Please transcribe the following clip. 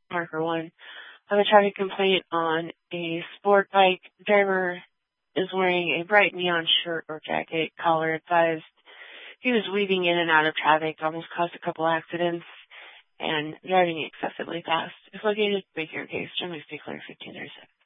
Marker 1. I have a traffic complaint on a sport bike. Driver is wearing a bright neon shirt or jacket, collar advised. He was weaving in and out of traffic, almost caused a couple accidents, and driving excessively fast. It's located, make your case, Generally Stickler, 1537.